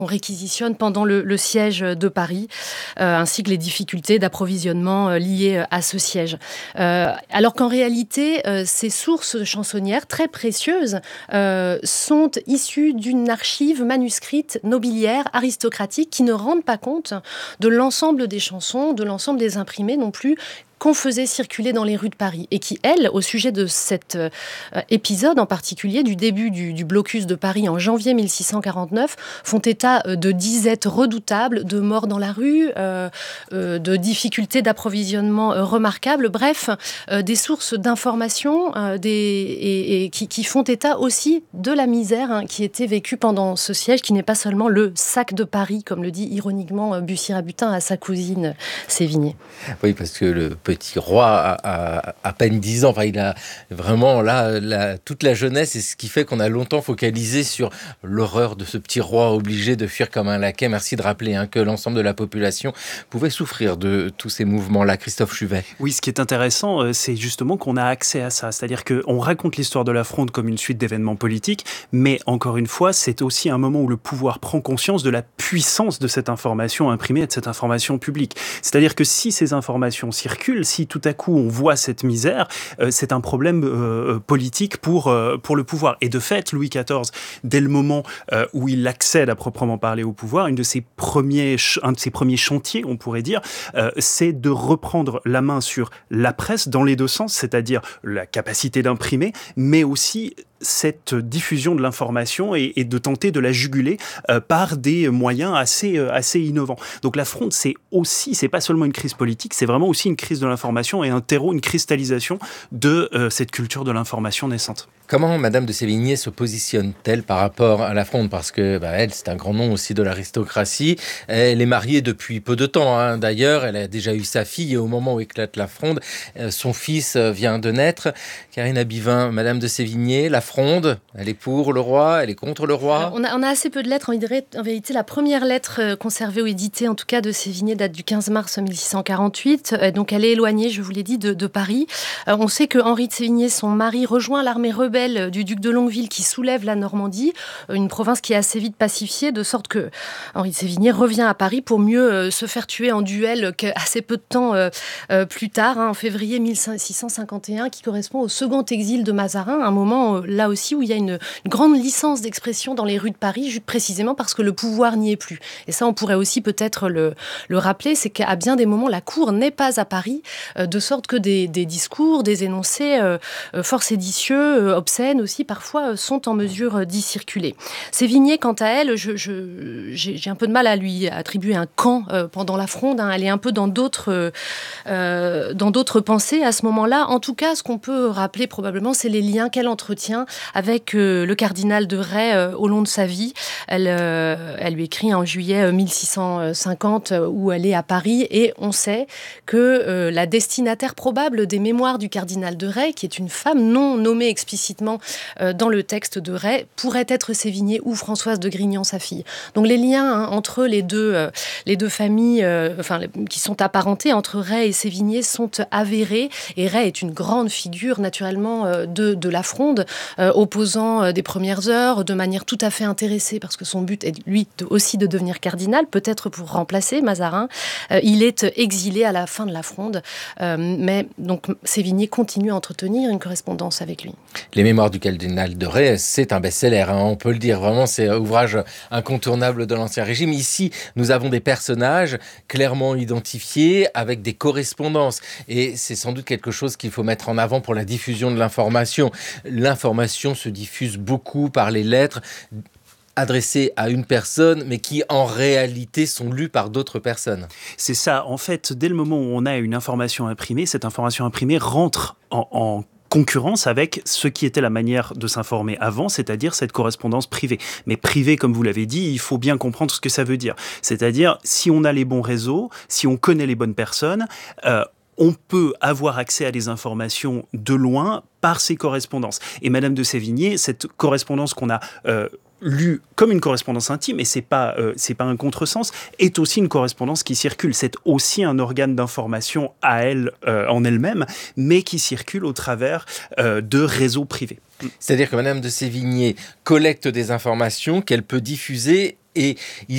On réquisitionne pendant le siège de Paris, ainsi que les difficultés d'approvisionnement liées à ce siège. Alors qu'en réalité, ces sources chansonnières très précieuses sont issues d'une archive manuscrite nobiliaire, aristocratique, qui ne rendent pas compte de l'ensemble des chansons, de l'ensemble des imprimés non plus, qu'on faisait circuler dans les rues de Paris et qui, elles, au sujet de cet épisode en particulier, du début du blocus de Paris en janvier 1649, font état de disettes redoutables, de morts dans la rue, de difficultés d'approvisionnement remarquables, bref, des sources d'information qui font état aussi de la misère qui était vécue pendant ce siège, qui n'est pas seulement le sac de Paris, comme le dit ironiquement Bussy-Rabutin à sa cousine Sévigné. Oui, parce que le petit roi a à peine 10 ans. Enfin, il a vraiment toute la jeunesse, et ce qui fait qu'on a longtemps focalisé sur l'horreur de ce petit roi obligé de fuir comme un laquais. Merci de rappeler que l'ensemble de la population pouvait souffrir de tous ces mouvements-là. Christophe Chuvet. Oui, ce qui est intéressant, c'est justement qu'on a accès à ça. C'est-à-dire qu'on raconte l'histoire de la Fronde comme une suite d'événements politiques, mais encore une fois, c'est aussi un moment où le pouvoir prend conscience de la puissance de cette information imprimée et de cette information publique. C'est-à-dire que si ces informations circulent, si tout à coup on voit cette misère, c'est un problème politique pour le pouvoir. Et de fait, Louis XIV, dès le moment où il accède à proprement parler au pouvoir, un de ses premiers chantiers, on pourrait dire, c'est de reprendre la main sur la presse dans les deux sens, c'est-à-dire la capacité d'imprimer, mais aussi cette diffusion de l'information et de tenter de la juguler par des moyens assez innovants. Donc la Fronde, c'est pas seulement une crise politique, c'est vraiment aussi une crise de l'information et un terreau, une cristallisation de cette culture de l'information naissante. Comment Madame de Sévigné se positionne-t-elle par rapport à la Fronde ? Parce que elle, c'est un grand nom aussi de l'aristocratie. Elle est mariée depuis peu de temps. D'ailleurs, elle a déjà eu sa fille et au moment où éclate la Fronde, son fils vient de naître. Karine Abivin, Madame de Sévigné, la Fronde, elle est pour le roi, elle est contre le roi. Alors, on a assez peu de lettres. En vérité, la première lettre conservée ou éditée, en tout cas de Sévigné, date du 15 mars 1648. Donc elle est éloignée, je vous l'ai dit, de Paris. On sait que Henri de Sévigné, son mari, rejoint l'armée rebelle du duc de Longueville qui soulève la Normandie, une province qui est assez vite pacifiée, de sorte que Henri de Sévigné revient à Paris pour mieux se faire tuer en duel assez peu de temps plus tard, en février 1651, qui correspond au second exil de Mazarin, un moment là aussi où il y a une grande licence d'expression dans les rues de Paris, précisément parce que le pouvoir n'y est plus. Et ça, on pourrait aussi peut-être le rappeler, c'est qu'à bien des moments, la cour n'est pas à Paris, de sorte que des discours, des énoncés fort séditieux, obscènes aussi, parfois, sont en mesure d'y circuler. Sévigné, quant à elle, j'ai un peu de mal à lui attribuer un camp pendant la Fronde. Elle est un peu dans d'autres pensées à ce moment-là. En tout cas, ce qu'on peut rappeler probablement, c'est les liens qu'elle entretient avec le cardinal de Rais au long de sa vie. Elle lui écrit en juillet 1650 où elle est à Paris, et on sait que la destinataire probable des mémoires du cardinal de Rais, qui est une femme non nommée explicitement dans le texte de Rais, pourrait être Sévigné ou Françoise de Grignan, sa fille. Donc les liens entre les deux familles qui sont apparentées entre Rais et Sévigné sont avérés, et Rais est une grande figure naturellement de la Fronde, opposant des premières heures de manière tout à fait intéressée, parce que son but est lui aussi de devenir cardinal, peut-être pour remplacer Mazarin. Il est exilé à la fin de la Fronde, mais donc Sévigné continue à entretenir une correspondance avec lui. Les mémoires du cardinal de Rais, c'est un best-seller, on peut le dire. Vraiment, c'est un ouvrage incontournable de l'Ancien Régime. Ici, nous avons des personnages clairement identifiés avec des correspondances. Et c'est sans doute quelque chose qu'il faut mettre en avant pour la diffusion de l'information. L'information se diffuse beaucoup par les lettres adressées à une personne, mais qui en réalité sont lues par d'autres personnes. C'est ça. En fait, dès le moment où on a une information imprimée, cette information imprimée rentre en concurrence avec ce qui était la manière de s'informer avant, c'est-à-dire cette correspondance privée. Mais privée, comme vous l'avez dit, il faut bien comprendre ce que ça veut dire. C'est-à-dire, si on a les bons réseaux, si on connaît les bonnes personnes, on peut avoir accès à des informations de loin par ces correspondances. Et Madame de Sévigné, cette correspondance qu'on a lue comme une correspondance intime, et c'est pas un contresens, est aussi une correspondance qui circule. C'est aussi un organe d'information à elle, en elle-même, mais qui circule au travers de réseaux privés. C'est-à-dire que Madame de Sévigné collecte des informations qu'elle peut diffuser, et